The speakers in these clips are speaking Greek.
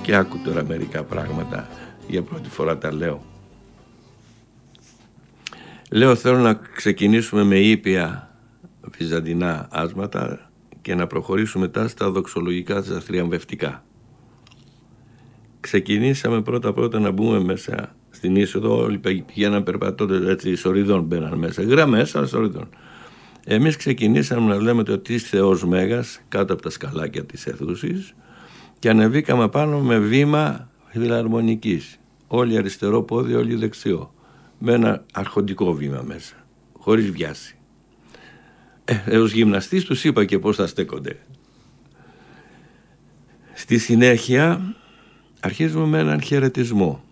Και άκου τώρα μερικά πράγματα, για πρώτη φορά τα λέω. Λέω θέλω να ξεκινήσουμε με ήπια βυζαντινά άσματα και να προχωρήσουμε μετά στα δοξολογικά, στα θριαμβευτικά. Ξεκινήσαμε πρώτα να μπούμε μέσα στην είσοδο, όλοι πηγαίναν περπατώντας έτσι, σοριδών μπαίναν μέσα, γραμμές αλλά σοριδών. Εμείς ξεκινήσαμε να λέμε το «Τις Θεός Μέγας» κάτω από τα σκαλάκια της αιθούσης και ανεβήκαμε πάνω με βήμα φιλαρμονικής. Όλοι αριστερό πόδι, όλοι δεξιό. Με ένα αρχοντικό βήμα μέσα, χωρίς βιάση. Ως γυμναστής τους είπα και πώς θα στέκονται. Στη συνέχεια αρχίζουμε με έναν χαιρετισμό.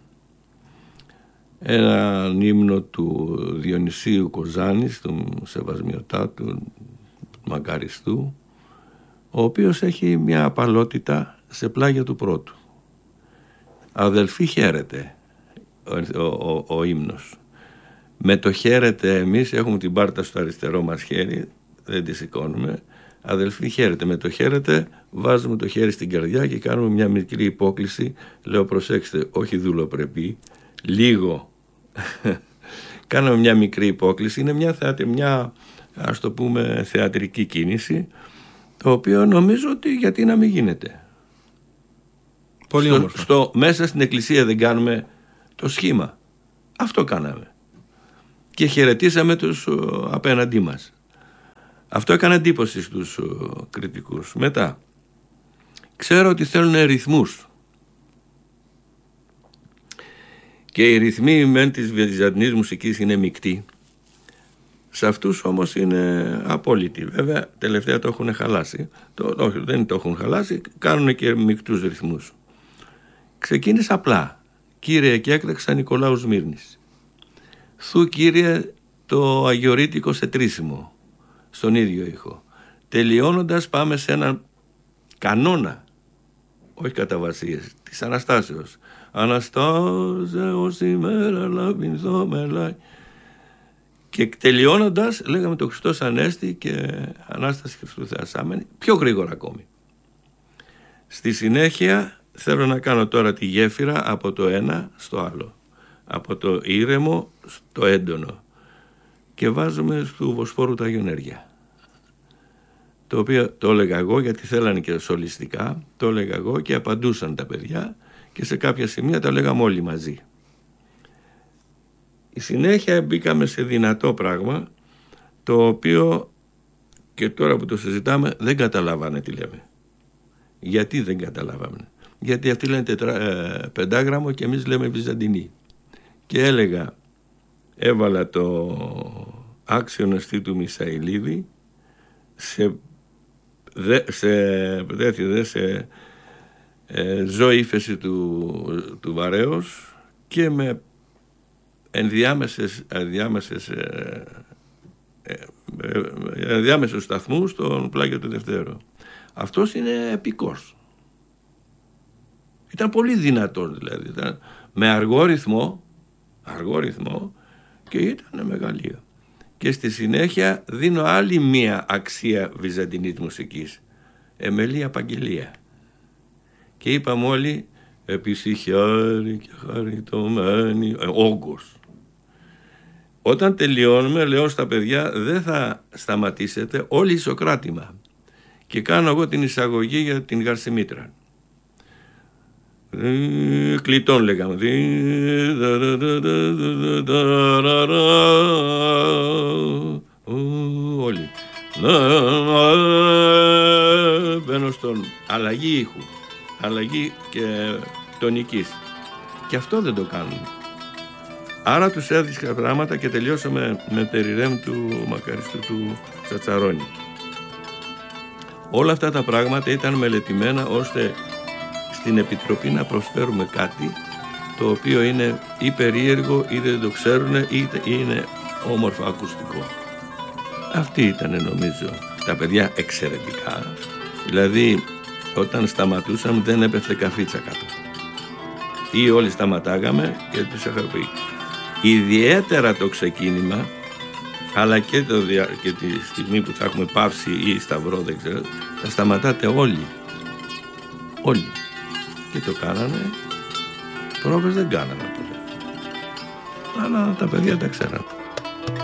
Έναν ύμνο του Διονυσίου Κοζάνης, του Σεβασμιωτάτου, του Μακαριστού, ο οποίος έχει μια απαλότητα σε πλάγια του πρώτου. Αδελφοί χαίρετε, ο ύμνος. Με το χαίρετε εμείς έχουμε την πάρτα στο αριστερό μας χέρι, δεν τη σηκώνουμε. Αδελφοί χαίρετε, με το χαίρετε βάζουμε το χέρι στην καρδιά και κάνουμε μια μικρή υπόκληση. Λέω προσέξτε, όχι δουλοπρεπή, λίγο. Κάναμε μια μικρή υπόκληση, είναι μια ας το πούμε θεατρική κίνηση, το οποίο νομίζω ότι γιατί να μην γίνεται. Πολύ όμορφα. Μέσα στην εκκλησία δεν κάνουμε το σχήμα. Αυτό κάναμε. Και χαιρετήσαμε τους απέναντί μας. Αυτό έκανε εντύπωση στους κριτικούς. Μετά, ξέρω ότι θέλουν ρυθμούς. Και οι ρυθμοί μεν της βυζαντινής μουσικής είναι μεικτοί. Σε αυτούς όμως είναι απόλυτοι. Βέβαια, τελευταία το έχουν χαλάσει. Όχι, δεν το έχουν χαλάσει, κάνουν και μεικτούς ρυθμούς. Ξεκίνησα απλά. Κύριε και έκταξα Νικολάου Σμύρνης. Θου κύριε το αγιορείτικο σε τρίσιμο. Στον ίδιο ήχο. Τελειώνοντας πάμε σε έναν κανόνα, όχι καταβασίες, της Αναστάσεως. Αναστάζεως ημέρα λαβινθώ μελάει. Και τελειώνοντας λέγαμε το Χριστός Ανέστη και Ανάσταση Χριστού Θεασάμενη, πιο γρήγορα ακόμη. Στη συνέχεια θέλω να κάνω τώρα τη γέφυρα από το ένα στο άλλο. Από το ήρεμο στο έντονο. Και βάζουμε του Βοσφόρου τα Αγιονέρια. Το οποίο το έλεγα εγώ γιατί θέλανε και σολιστικά, το έλεγα εγώ και απαντούσαν τα παιδιά και σε κάποια σημεία τα λέγαμε όλοι μαζί. Η συνέχεια μπήκαμε σε δυνατό πράγμα, το οποίο και τώρα που το συζητάμε δεν καταλάβανε τι λέμε. Γιατί δεν καταλάβαμε? Γιατί αυτοί λένε πεντάγραμμο και εμείς λέμε βυζαντινή. Και έλεγα, έβαλα το άξιον αστή του Μισαηλίδη σε ζω ύφεση του βαρέως και με ενδιάμεσους σταθμούς στον Πλάγιο του Δευτέρου. Αυτός είναι επικός. Ήταν πολύ δυνατός δηλαδή. Ήταν με αργό ρυθμό και ήταν μεγαλείο. Και στη συνέχεια δίνω άλλη μία αξία βυζαντινής μουσικής. Εμελία Απαγγελία. Και είπαμε όλοι επισυχιάρη και χαριτωμένη, όγκος. Όταν τελειώνουμε λέω στα παιδιά δεν θα σταματήσετε όλοι ισοκράτημα. Και κάνω εγώ την εισαγωγή για την Γαρσιμήτρα. Κλειτών λέγαμε. Όλοι. Μπαίνω στον αλλαγή ήχου, αλλαγή και τονικής. Και αυτό δεν το κάνουν. Άρα τους έδειξα πράγματα και τελειώσαμε με τεριρέμ του Μακαριστού του Τσατσαρώνη. Όλα αυτά τα πράγματα ήταν μελετημένα ώστε στην Επιτροπή να προσφέρουμε κάτι το οποίο είναι ή περίεργο ή δεν το ξέρουν ή είναι όμορφο ακουστικό. Αυτή ήταν νομίζω τα παιδιά εξαιρετικά. Δηλαδή όταν σταματούσαμε δεν έπεφτε καφίτσα κάτω. Ή όλοι σταματάγαμε και τους είχα πει. Ιδιαίτερα το ξεκίνημα αλλά και τη στιγμή που θα έχουμε παύση ή σταυρό δεν ξέρω, θα σταματάτε όλοι. Όλοι. Και το κάνανε. Πρόβες δεν κάνανε ποτέ. Αλλά τα παιδιά τα ξέρανε.